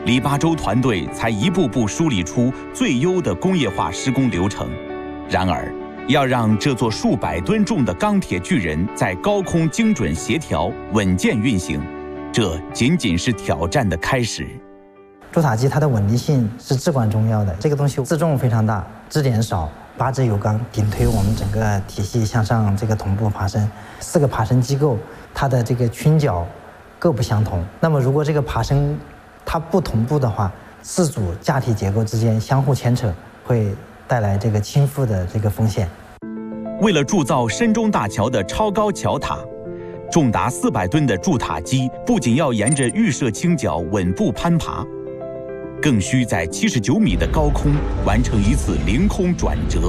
李巴洲团队才一步步梳理出最优的工业化施工流程。然而，要让这座数百吨重的钢铁巨人在高空精准协调、稳健运行，这仅仅是挑战的开始。 柱塔机它的稳定性是至关重要的，这个东西自重非常大，支点少，8支油缸顶推我们整个体系向上这个同步爬升，4个爬升机构它的这个倾角各不相同。那么如果这个爬升它不同步的话，4组架体结构之间相互牵扯，会带来这个倾覆的这个风险。 为了铸造深中大桥的超高桥塔，重达400吨的柱塔机不仅要沿着预设倾角稳步攀爬，更需在79米的高空完成一次凌空转折。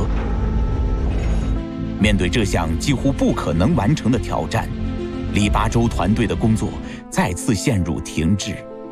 面对这项几乎不可能完成的挑战，李巴洲团队的工作再次陷入停滞。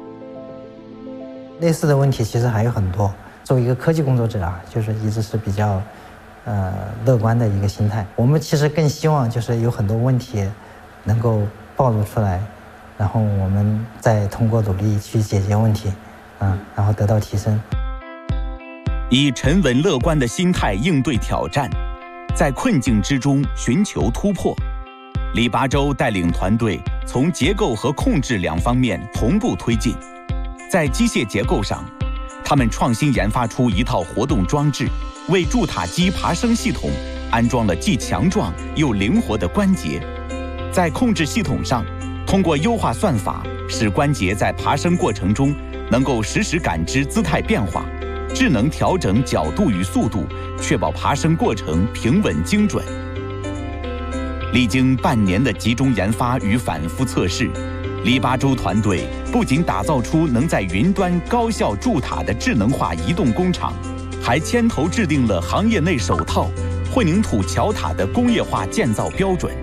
类似的问题其实还有很多。作为一个科技工作者啊，就是一直是比较乐观的一个心态。我们其实更希望就是有很多问题能够暴露出来，然后我们再通过努力去解决问题，然后得到提升。 以沉稳乐观的心态应对挑战，在困境之中寻求突破。李巴洲带领团队从结构和控制2方面同步推进。在机械结构上，他们创新研发出一套活动装置，为柱塔机爬升系统安装了既强壮又灵活的关节。在控制系统上，通过优化算法，使关节在爬升过程中能够实时感知姿态变化，智能调整角度与速度，确保爬升过程平稳精准。历经半年的集中研发与反复测试，李巴洲团队不仅打造出能在云端高效筑塔的智能化移动工厂，还牵头制定了行业内首套混凝土桥塔的工业化建造标准。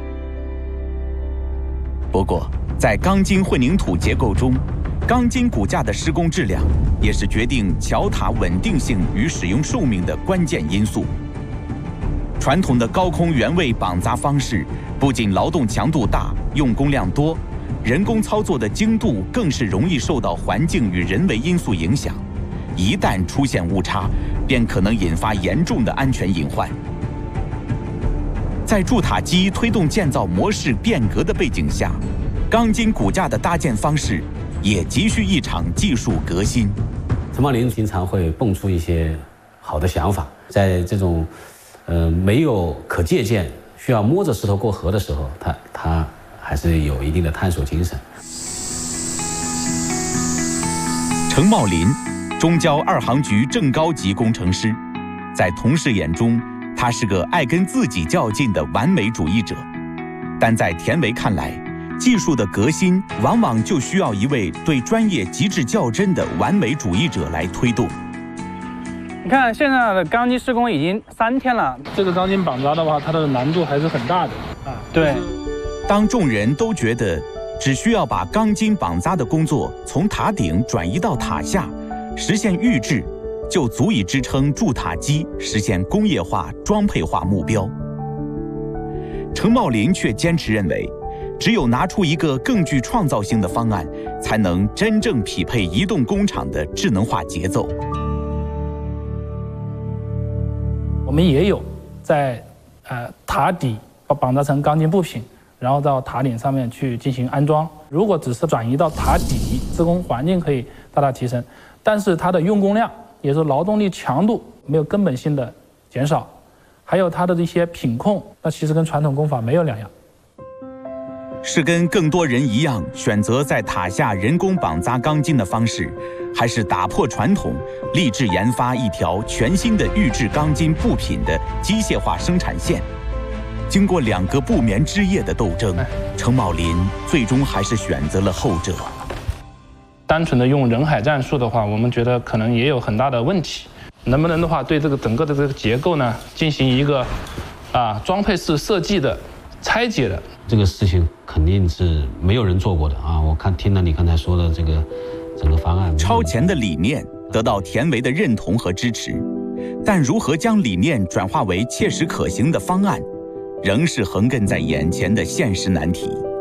不过，在钢筋混凝土结构中，钢筋骨架的施工质量也是决定桥塔稳定性与使用寿命的关键因素。传统的高空原位绑扎方式不仅劳动强度大、用工量多，人工操作的精度更是容易受到环境与人为因素影响，一旦出现误差，便可能引发严重的安全隐患。在柱塔机推动建造模式变革的背景下，钢筋骨架的搭建方式也急需一场技术革新。 陈茂林经常会蹦出一些好的想法，在这种没有可借鉴、需要摸着石头过河的时候，他还是有一定的探索精神。 程茂林，中交2航局正高级工程师，在同事眼中，他是个爱跟自己较劲的完美主义者。但在田维看来，技术的革新往往就需要一位对专业极致较真的完美主义者来推动。 你看现在的钢筋施工已经3天了， 这个钢筋绑扎的话，它的难度还是很大的啊。 对， 当众人都觉得只需要把钢筋绑扎的工作从塔顶转移到塔下，实现预制，就足以支撑筑塔机实现工业化、装配化目标。程茂林却坚持认为，只有拿出一个更具创造性的方案，才能真正匹配移动工厂的智能化节奏。 我们也有在塔底绑扎成钢筋部品，然后到塔顶上面去进行安装。如果只是转移到塔底，施工环境可以大大提升，但是它的用工量，也就是劳动力强度没有根本性的减少，还有它的一些品控，那其实跟传统工法没有两样。 是跟更多人一样选择在塔下人工绑扎钢筋的方式，还是打破传统，立志研发一条全新的预制钢筋部品的机械化生产线？经过2个不眠之夜的斗争，程茂林最终还是选择了后者。 单纯的用人海战术的话，我们觉得可能也有很大的问题。能不能的话，对这个整个的这个结构呢，进行一个装配式设计的拆解的？ 这个事情肯定是没有人做过的啊！我听了你刚才说的这个整个方案， 超前的理念得到田维的认同和支持，但如何将理念转化为切实可行的方案，仍是横亘在眼前的现实难题。